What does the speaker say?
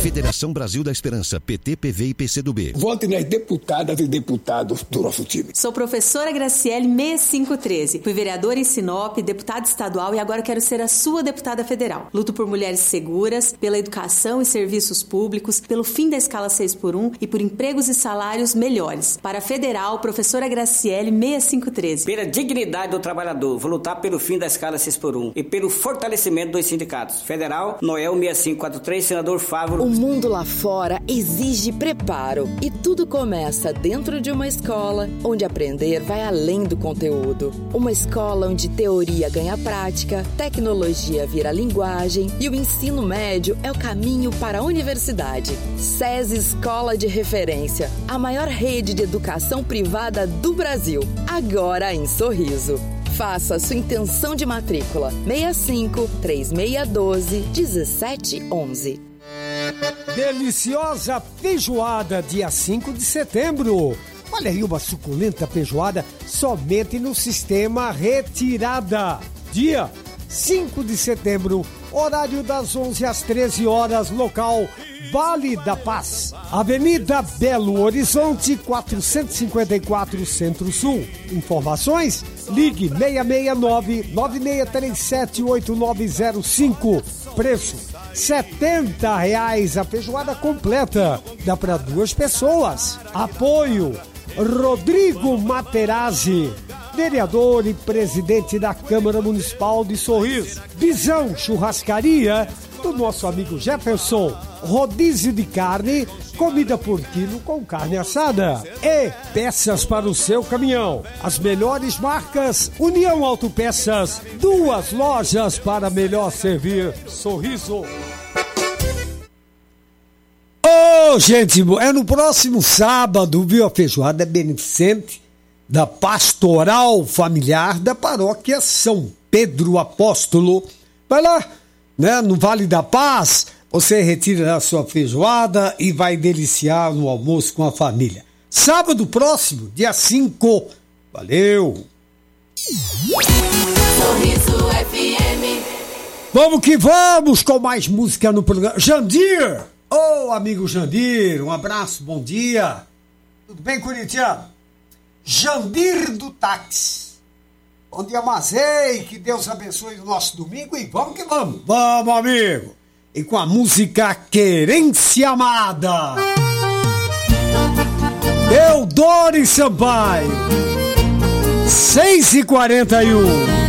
Federação Brasil da Esperança, PT, PV e PCdoB. Vote nas deputadas e deputados do nosso time. Sou professora Graciele 6513. Fui vereadora em Sinop, deputada estadual e agora quero ser a sua deputada federal. Luto por mulheres seguras, pela educação e serviços públicos, pelo fim da escala 6x1 e por empregos e salários melhores. Para a federal, professora Graciele 6513. Pela dignidade do trabalhador, vou lutar pelo fim da escala 6x1 e pelo fortalecimento dos sindicatos. Federal, Noel 6543, senador Fávaro. O mundo lá fora exige preparo e tudo começa dentro de uma escola onde aprender vai além do conteúdo. Uma escola onde teoria ganha prática, tecnologia vira linguagem e o ensino médio é o caminho para a universidade. SESI Escola de Referência, a maior rede de educação privada do Brasil, agora em Sorriso. Faça sua intenção de matrícula 65-3612-1711. Deliciosa feijoada, dia 5 de setembro. Olha aí uma suculenta feijoada somente no Sistema Retirada. Dia 5 de setembro, horário das 11 às 13 horas, local Vale da Paz, Avenida Belo Horizonte, 454, Centro-Sul. Informações? Ligue 669-9637-8905. Preço R$70 a feijoada completa. Dá para 2 pessoas. Apoio Rodrigo Materazzi, vereador e presidente da Câmara Municipal de Sorriso. Visão Churrascaria do nosso amigo Jefferson. Rodízio de carne, comida por quilo com carne assada. E peças para o seu caminhão. As melhores marcas, União Autopeças, 2 lojas para melhor servir. Sorriso. Ô, gente, é no próximo sábado, viu? A feijoada é beneficente da Pastoral Familiar da Paróquia São Pedro Apóstolo. Vai lá, né, no Vale da Paz, você retira a sua feijoada e vai deliciar no almoço com a família. Sábado próximo, dia 5. Valeu! Sorriso FM. Vamos que vamos com mais música no programa. Jandir! Ô, amigo Jandir, um abraço, bom dia. Tudo bem, corintiano? Jandir do Táxi. Bom dia, Mazei, que Deus abençoe o nosso domingo e vamos que vamos. Vamos, amigo. E com a música Querência Amada. Eudori Sampaio. 6h41.